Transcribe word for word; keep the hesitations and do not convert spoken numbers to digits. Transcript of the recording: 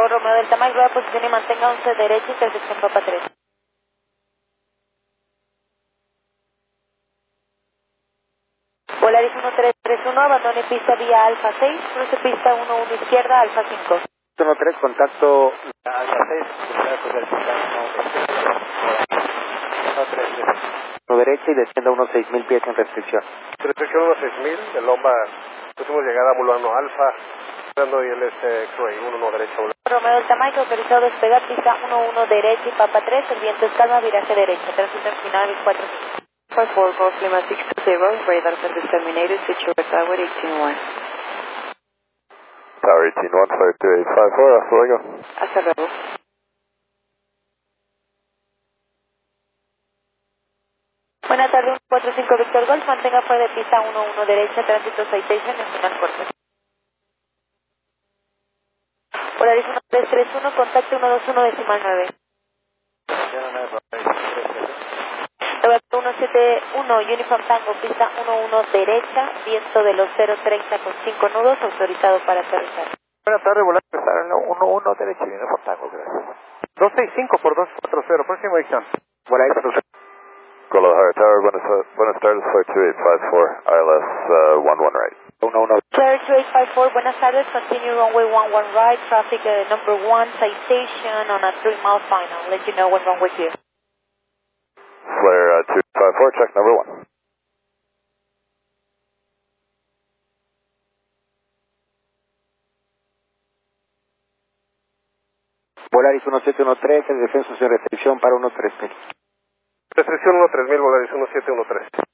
Bravo Romeo Delta Mike, nueva posición y mantenga once derecha, intersección Papa tres. Volaris uno tres tres uno, abandone pista vía Alfa seis, cruce pista uno uno izquierda, Alfa cinco. uno tres, contacto Alfa seis, contacto del pista uno tres. derecha y descienda unos seis mil pies en restricción. Restricción unos seis mil, de Lomba, pusimos llegada a Bulano Alfa, y el este X-Ray uno uno derecha. Romeo Delta Mike, autorizado despegar pista uno uno derecha y Papa tres, el viento es calma, viraje derecha, tránsito final cuatro cinco. five four, Golf Lima six zero, radar service terminated, switch over tower eighteen one. Tower eighteen one, five two eight five four, hasta luego. Hasta luego. Buenas tardes, uno cuatro cinco Victor Golf, mantenga fuera de pista uno uno derecha, tránsito Citation, nacional corto. Polaris uno tres tres uno, contacto uno dos uno decimal nueve. Roberto uno siete uno, Uniform Tango, pista uno uno derecha, viento de los cero treinta con cinco nudos, autorizado para aterrizar. Buenas tardes, volante uno uno derecha, Uniform Tango, gracias. dos seis cinco por dos cuatro cero, próxima edición. Volaris Guadalajara Tower, buenas, buenas tardes, flight two eight five four, I L S uh, one one right. uno uno. Flare two eight five four, buenas tardes, continue runway one one right, traffic uh, number one, citation on a three mile final, let you know when runway clear. Flare uh, two five four, check number one. Volaris uno siete uno tres, el descenso sin restricción para uno tres mil. Restricción uno tres mil, Volaris uno siete uno tres.